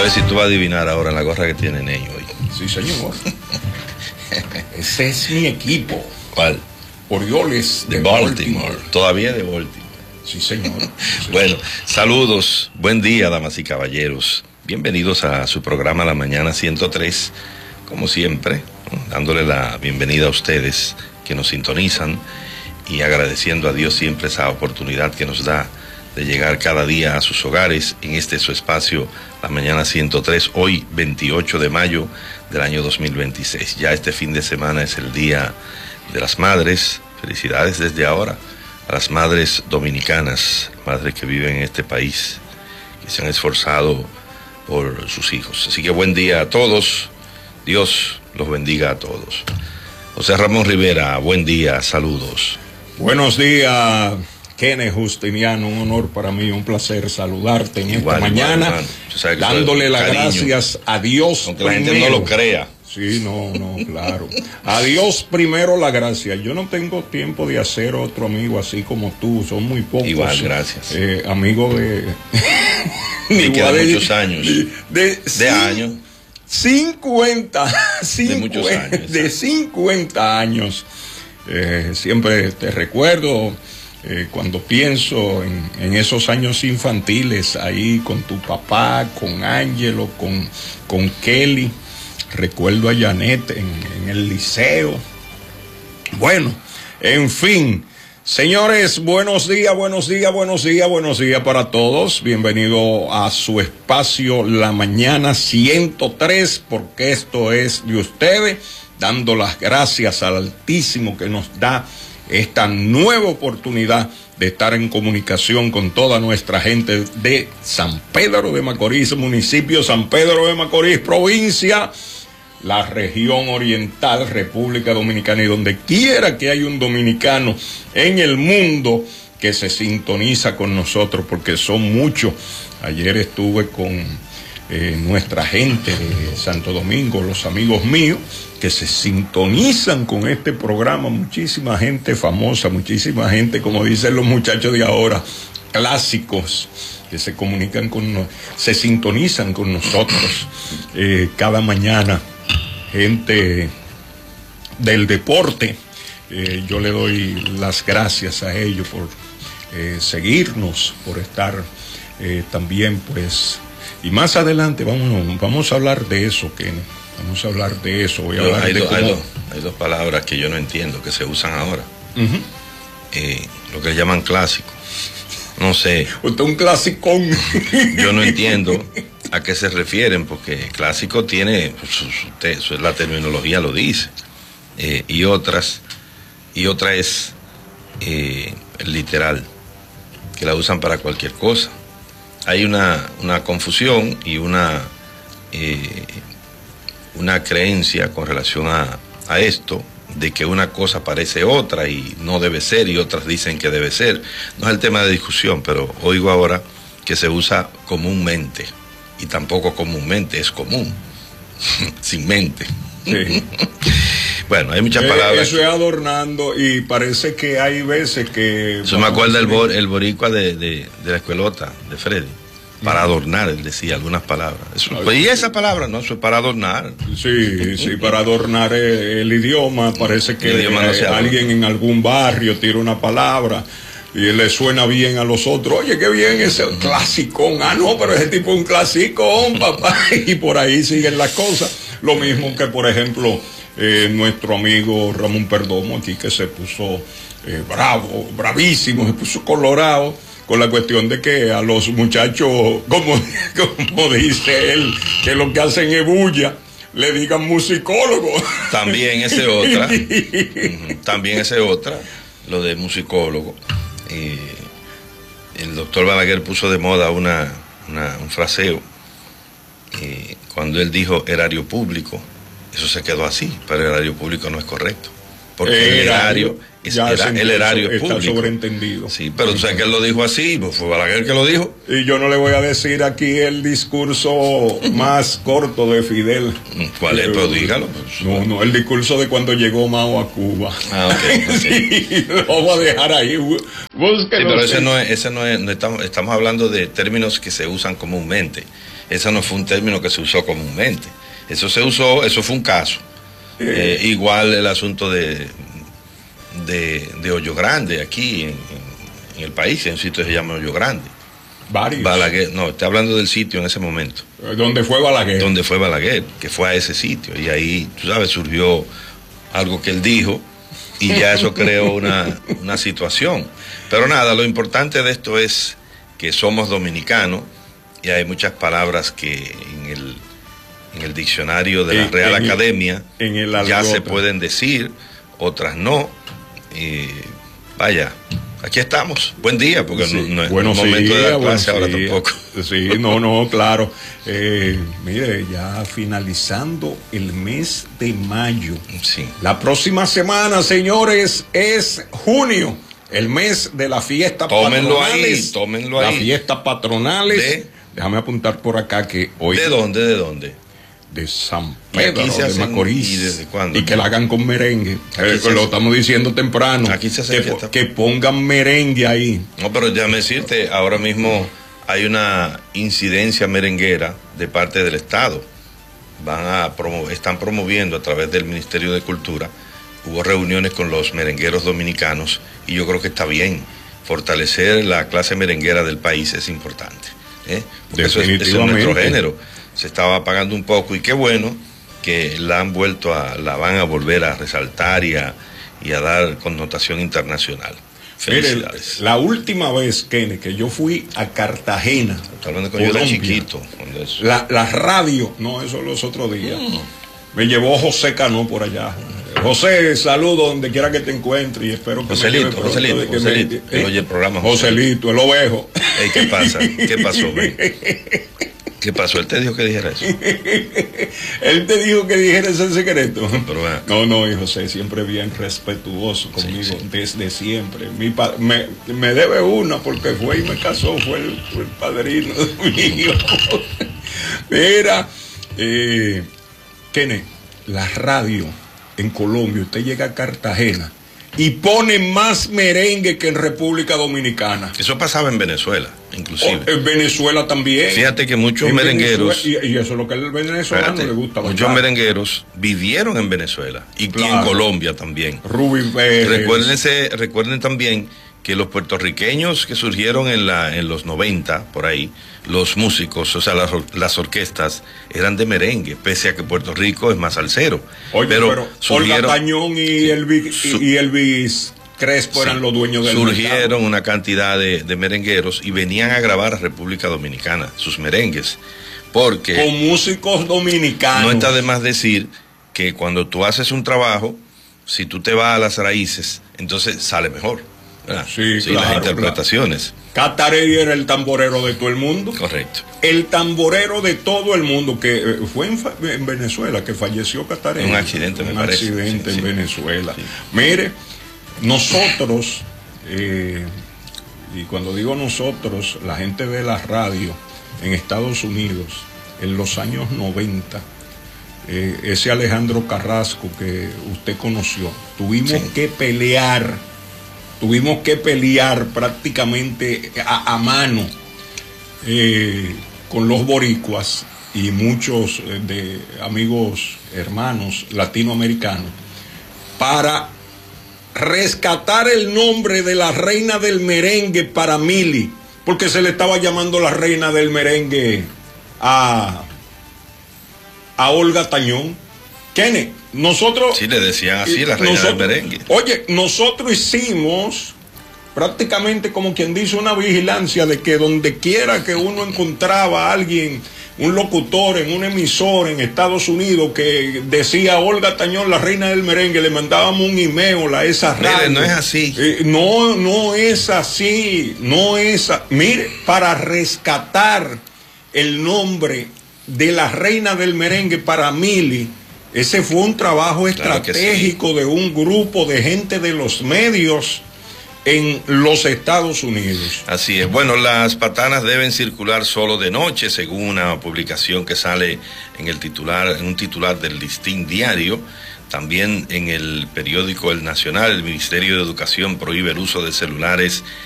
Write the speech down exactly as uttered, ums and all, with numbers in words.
ver si tú vas a adivinar ahora la gorra que tiene Neño hoy. Sí, señor. Ese es mi equipo. ¿Cuál? Orioles de, de Baltimore. Baltimore. Todavía de Baltimore. Sí, señor. Sí, señor. Bueno, saludos, buen día, damas y caballeros. Bienvenidos a su programa La Mañana ciento tres, como siempre, dándole la bienvenida a ustedes que nos sintonizan y agradeciendo a Dios siempre esa oportunidad que nos da de llegar cada día a sus hogares en este su espacio La Mañana ciento tres, hoy veintiocho de mayo del año dos mil veintiséis. Ya este fin de semana es el Día de las Madres. Felicidades desde ahora a las madres dominicanas, madres que viven en este país, que se han esforzado por sus hijos. Así que buen día a todos, Dios los bendiga a todos. José Ramón Rivera, buen día, saludos. Buenos días, Kenneth Justiniano, un honor para mí, un placer saludarte en igual, esta igual, mañana, dándole las gracias a Dios. Aunque la gente no lo crea. Sí, no, no, claro. A Dios primero la gracia. Yo no tengo tiempo de hacer otro amigo así como tú, son muy pocos. Igual, gracias. Eh, amigo de... Me quedan de, muchos años. De, de, de años. cincuenta, cincuenta, de muchos años. De cincuenta años. Eh, siempre te recuerdo eh, cuando pienso en, en esos años infantiles, ahí con tu papá, con Ángelo, con, con Kelly. Recuerdo a Janet en, en el liceo. Bueno, en fin, señores, buenos días, buenos días, buenos días, buenos días para todos. Bienvenido a su espacio La Mañana ciento tres, porque esto es de ustedes, dando las gracias al Altísimo que nos da esta nueva oportunidad de estar en comunicación con toda nuestra gente de San Pedro de Macorís, municipio San Pedro de Macorís, provincia, la región oriental, República Dominicana, y donde quiera que haya un dominicano en el mundo que se sintoniza con nosotros, porque son muchos. Ayer estuve con eh, nuestra gente de Santo Domingo, los amigos míos, que se sintonizan con este programa, muchísima gente famosa, muchísima gente, como dicen los muchachos de ahora, clásicos, que se comunican con nosotros, se sintonizan con nosotros eh, cada mañana, gente del deporte. Eh, yo le doy las gracias a ellos por eh, seguirnos, por estar eh, también, pues, y más adelante vamos, vamos a hablar de eso, Kenneth. Vamos a hablar de eso. Voy a hablar hay, de do, cómo... hay, do, hay dos palabras que yo no entiendo, que se usan ahora. Uh-huh. Eh, lo que llaman clásico. No sé. Usted es un clasicón. Yo no entiendo a qué se refieren, porque clásico tiene, usted, eso es la terminología, lo dice. Eh, y otras, y otra es eh, literal, que la usan para cualquier cosa. Hay una, una confusión y una... Eh, una creencia con relación a, a esto, de que una cosa parece otra y no debe ser, y otras dicen que debe ser. No es el tema de discusión, pero oigo ahora que se usa comúnmente, y tampoco comúnmente, es común, sin mente. Sí. Bueno, hay muchas eh, palabras. Eso es adornando, y parece que hay veces que... Eso me acuerda el, bor, el boricua de, de, de la escuelota, de Freddy. Para adornar, él decía algunas palabras. Eso, pues, y esa palabra, no, eso es para adornar. Sí, sí, para adornar el, el idioma. Parece que el idioma no se alguien en algún barrio tira una palabra y le suena bien a los otros. Oye, qué bien ese clasicón. Ah, no, pero ese tipo es un clasicón, papá. Y por ahí siguen las cosas. Lo mismo que, por ejemplo, eh, nuestro amigo Ramón Perdomo aquí, que se puso eh, bravo, bravísimo, se puso colorado con la cuestión de que a los muchachos, como, como dice él, que lo que hacen es bulla, le digan musicólogo. También ese otra, también ese otra, lo de musicólogo. Eh, el doctor Balaguer puso de moda una, una, un fraseo, eh, cuando él dijo erario público, eso se quedó así, pero erario público no es correcto. porque el erario, es, era, el erario es público. Está sobreentendido. Sí, pero tú sabes que él lo dijo así, pues fue Balaguer que lo dijo. Y yo no le voy a decir aquí el discurso más corto de Fidel. ¿Cuál es? Pero dígalo. No, no, el discurso de cuando llegó Mao a Cuba. Ah, ok. Sí, lo vamos a dejar ahí. Búsquelo. Sí, pero ese no es, ese no es, no estamos, estamos hablando de términos que se usan comúnmente. Ese no fue un término que se usó comúnmente. Eso se usó, eso fue un caso. Eh, igual el asunto de, de, de Hoyo Grande aquí en, en, en el país, en un sitio que se llama Hoyo Grande. Varios. Balaguer, no, estoy hablando del sitio en ese momento. ¿Dónde fue Balaguer? Donde fue Balaguer, que fue a ese sitio. Y ahí, tú sabes, surgió algo que él dijo y ya eso creó una, una situación. Pero nada, lo importante de esto es que somos dominicanos y hay muchas palabras que en el... en el diccionario de la en, Real en Academia el, en el ya se pueden decir, otras no. Y vaya, aquí estamos. Buen día, porque sí, no, no es bueno, el momento sí, de dar clase bueno, ahora sí, tampoco. Sí, no, no, claro. Eh, mire, ya finalizando el mes de mayo. Sí. La próxima semana, señores, es junio. El mes de las fiestas tómenlo patronales. Ahí, tómenlo ahí. Las fiestas patronales. ¿De? Déjame apuntar por acá que hoy. ¿De dónde? ¿De dónde? De San Pedro de hacen, Macorís. ¿Y desde cuándo? Y que la hagan con merengue. Eh, lo estamos diciendo temprano. Aquí se hace que, que pongan merengue ahí. No, pero déjame decirte, ahora mismo hay una incidencia merenguera de parte del Estado. Van a promover, están promoviendo a través del Ministerio de Cultura. Hubo reuniones con los merengueros dominicanos y yo creo que está bien. Fortalecer la clase merenguera del país es importante. ¿eh? Porque eso es, eso es nuestro género. Se estaba apagando un poco y qué bueno que la han vuelto a, la van a volver a resaltar y a, y a dar connotación internacional. Felicidades. Mire, la última vez, Kenny, que yo fui a Cartagena, hablando con yo era chiquito, la, la radio, no, eso los otros días, mm. me llevó José Cano por allá. José, saludo donde quiera que te encuentres y espero que Joselito, me lleve Joselito, de que Joselito, me, eh, oye el programa Joselito, el ovejo. Ey, ¿qué pasa? ¿Qué pasó? Ven? ¿Qué pasó? ¿Él te dijo que dijera eso? Él te dijo que dijera ese secreto. Pero, bueno. No, no, y José siempre bien respetuoso conmigo, sí, sí. Desde siempre. Mi pa me, me debe una porque fue y me casó, fue el, fue el padrino mío. Mira, eh, Kenneth, la radio en Colombia, usted llega a Cartagena y pone más merengue que en República Dominicana. Eso pasaba en Venezuela, inclusive. Oh, en Venezuela también. Fíjate que muchos en merengueros... Y, y eso es lo que al venezolano espérate, le gusta. Muchos bailar. Merengueros vivieron en Venezuela y, claro. y en Colombia también. Rubén Pérez. Recuérdense, recuerden también que los puertorriqueños que surgieron en, la, en los noventa, por ahí, los músicos, o sea, las, las orquestas, eran de merengue, pese a que Puerto Rico es más salsero. Oye, pero, pero surgieron, Olga Tañón y, sí, Elvis, su, y Elvis Crespo sí, eran los dueños del surgieron mercado. Una cantidad de, de merengueros y venían a grabar a República Dominicana sus merengues, porque... Con músicos dominicanos. No está de más decir que cuando tú haces un trabajo, si tú te vas a las raíces, entonces sale mejor. Ah, sí, sí, claro, las interpretaciones. Claro. Catarelli era el tamborero de todo el mundo. Correcto. El tamborero de todo el mundo, que eh, fue en, en Venezuela que falleció Catarelli. Un accidente, me Un parece. accidente sí, en sí. Venezuela. Sí. Mire, nosotros, eh, y cuando digo nosotros, la gente de la radio en Estados Unidos, en los años noventa, eh, ese Alejandro Carrasco que usted conoció, tuvimos sí. que pelear. Tuvimos que pelear prácticamente a, a mano eh, con los boricuas y muchos eh, de amigos, hermanos latinoamericanos para rescatar el nombre de la reina del merengue para Mili, porque se le estaba llamando la reina del merengue a, a Olga Tañón. Kenneth, nosotros... Sí, le decían así, la reina nosotros, del merengue. Oye, nosotros hicimos prácticamente como quien dice una vigilancia de que donde quiera que uno encontraba a alguien, un locutor en un emisor en Estados Unidos que decía Olga Tañón, la reina del merengue, le mandábamos un email a esa radio. Mire, no es así. Eh, no, no es así, no es así. Mire, para rescatar el nombre de la reina del merengue para Mili, Ese fue un trabajo estratégico claro sí. de un grupo de gente de los medios en los Estados Unidos. Así es. Bueno, las patanas deben circular solo de noche, según una publicación que sale en el titular, en un titular del Listín Diario. También en el periódico El Nacional, el Ministerio de Educación prohíbe el uso de celulares